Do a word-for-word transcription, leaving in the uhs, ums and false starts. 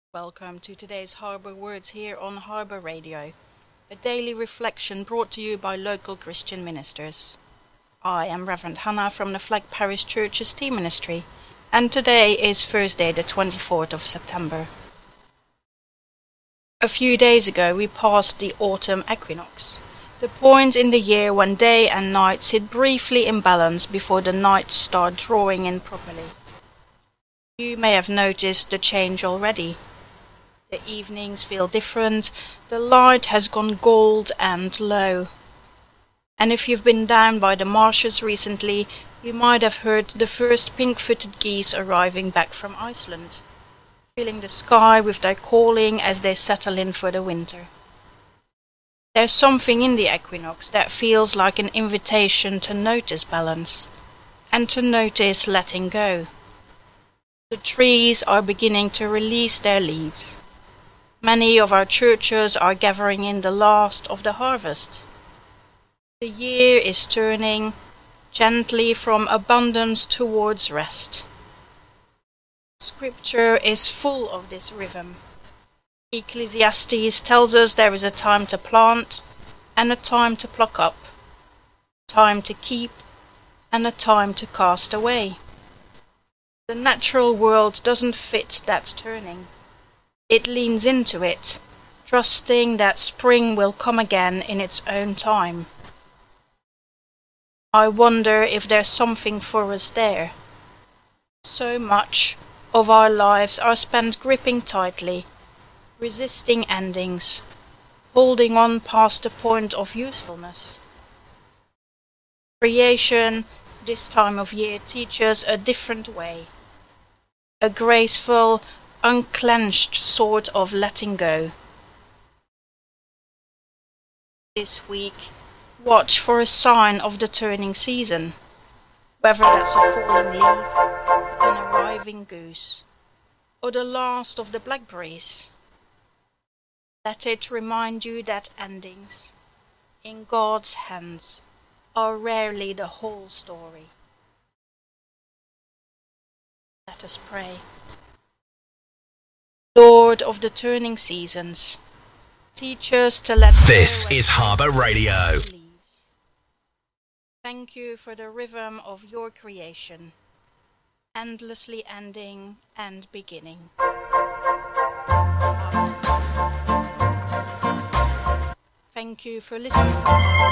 Welcome to today's Harbour Words here on Harbour Radio, a daily reflection brought to you by local Christian ministers. I am Reverend Hannah from the Flag Parish Church's Tea Ministry, and today is Thursday the twenty-fourth of September. A few days ago we passed the autumn equinox, the point in the year when day and night sit briefly in balance before the nights start drawing in properly. You may have noticed the change already. The evenings feel different, the light has gone gold and low. And if you've been down by the marshes recently, you might have heard the first pink-footed geese arriving back from Iceland, filling the sky with their calling as they settle in for the winter. There's something in the equinox that feels like an invitation to notice balance, and to notice letting go. The trees are beginning to release their leaves. Many of our churches are gathering in the last of the harvest. The year is turning gently from abundance towards rest. Scripture is full of this rhythm. Ecclesiastes tells us there is a time to plant and a time to pluck up, time to keep and a time to cast away. The natural world doesn't fit that turning. It leans into it, trusting that spring will come again in its own time. I wonder if there's something for us there. So much of our lives are spent gripping tightly, resisting endings, holding on past the point of usefulness. Creation, this time of year, teaches a different way, a graceful, unclenched sort of letting go. This week, watch for a sign of the turning season, whether that's a falling leaf, an arriving goose, or the last of the blackberries. Let it remind you that endings, in God's hands, are rarely the whole story. Let us pray. Lord of the turning seasons, teach us to let This go is Harbour Radio. leaves. Thank you for the rhythm of your creation, endlessly ending and beginning. Amen. Thank you for listening.